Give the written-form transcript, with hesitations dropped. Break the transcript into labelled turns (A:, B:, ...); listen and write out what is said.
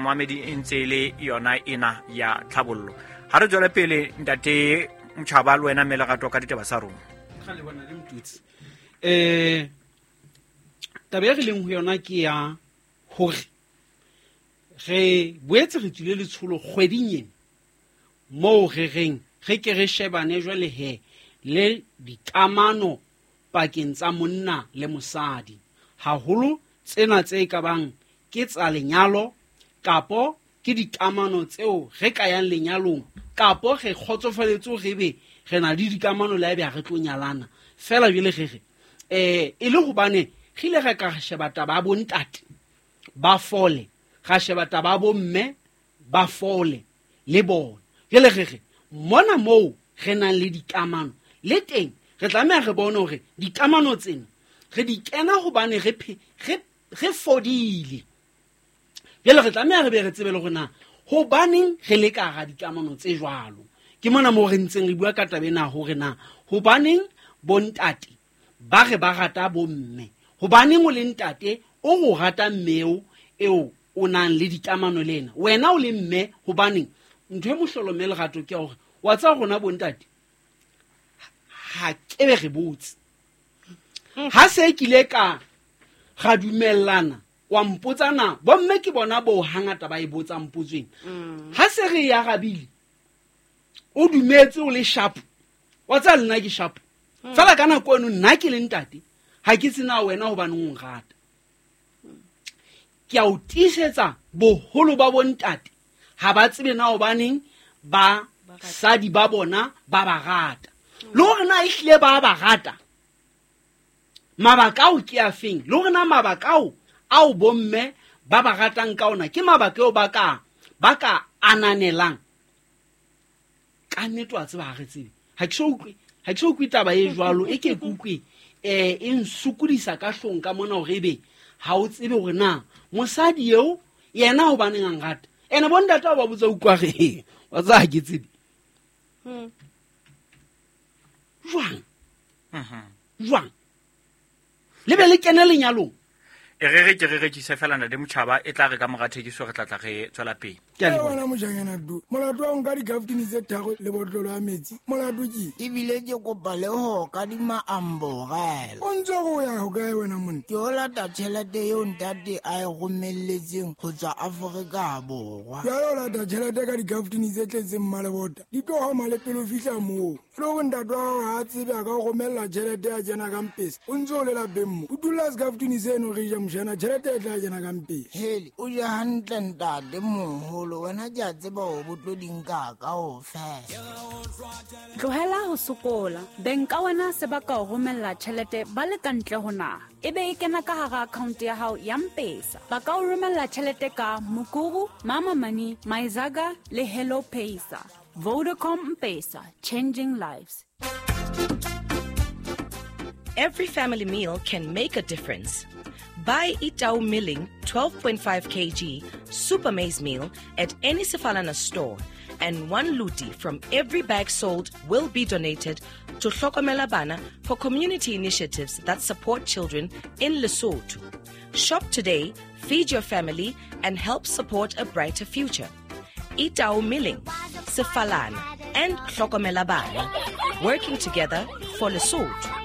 A: moamedi e ntse le yona ena ya tlhabollo ha re tswela pele ntate Motjhaba le wena Melerato ka ditaba sa rona
B: ga le bona le mtutsi taba e re leng ho yona ke ya hore re boetse re tswile letsholo kgweding ena moo re reng re ke re shebane jwale he le dikamano pakeng tsa monna le mosadi haholo tsena tse ka bang ke tsa lenyalo kapo ke dikamano tseo re ka yang lenyalong kapo re kgotsofaletse re be re na di dikamano le ba re tlo nyalana fela jwale re e le hobane gile re ka sheba taba bo ntate ba fole ga sheba taba bo mme ba fole le bona jwale re mona moo re nang le dikamano le teng re tlamea re bone hore dikamano tsena re di kena hobane re fodile jwale re tlamea re be re tsebe le gona hobaneng re le ka ga dikamano tse jwalo ke mona mo re ntseng re bua ka tabena hore na hobaneng bontate ba re ba rata bomme hobaneng o le ntate o go rata mmeo eo o nang le dikamano lena wena o le mme hobaneng ntwe mohlolome le gato ke hore wa tsa gona bontate ha ke be re botse ha se kile ka ga dumellana wa mpotsana bomme ke bona bo hangata ba e botsa mpotsweng ha se re ya gabile o dumetse o le sharp wa tsa lena ke sharp fela kana kono nna ke le ntate ha ke tsena wena ho bana ngong rata ke a o tisetsa boholo ba bontate ha ba tsebe na ho baneng ba sadi ba bona ba ba rata le hore na ihlile ba rata mabaka o ke a feng le hore na mabaka o ao bomme ba ba ratang ka ona ke mabaka o ba ka ananelang ka nnete wa tseba re tsebe ha ke so utlwe taba e jwalo e ke kutlwe e nsukudisa ka hlong ka mona hore ebe ha o tsebe hore na mosadi eo yena ho baneng ang rata ene bondata ba botsa ukwa re wa tsa ha ke tsebe jwang le be le kene lenyalong
A: e re rekise fela ntate Motjhaba e tla re ka morathekiso re tla re tswela pele
C: ke a bona mojanyana du molato wa nka di-gaftini tse thago le botlolo ya metsi molato ke
D: ebile ke kopa le ho ka di maamborela
C: o ntse go ya go kae wena monna
D: ke o lata tšhelete eo ntate a e romelletseng go tswa Aforika Borwa
C: jalo o lata tšhelete ka di-gaftini tse tletseng mmalebota di tlo gama le pelo fitlha moo le go ntate wa gago ga a tsebe a ka go romelela tšhelete ya jena kampesa o ntse o le lapeng mo o dula segaftini seno re ja mošana tšhelete e tla jena kampesa
D: heli o ja hantle ntate moholo wena ke a tseba o botlo dinka ka o fela
E: tlohela ho sokola beng ka wena se ba ka o romella tšhelete ba le kantle ho naha ebe e kena ka hara account ya hao ya M-Pesa ba ka o romella tšhelete ka Mukuru, Mama Money, Maizaga le Hello Paysa. Vodacom M-Pesa, changing lives.
F: Every family meal can make a difference. Buy Itau Milling 12.5 kg Super Maize Meal at any Sefalana store, and 1 luti from every bag sold will be donated to Hlokomela Bana for community initiatives that support children in Lesotho. Shop today, feed your family, and help support a brighter future. Itau Milling, Sefalana, and Hlokomela Bana, working together for Lesotho.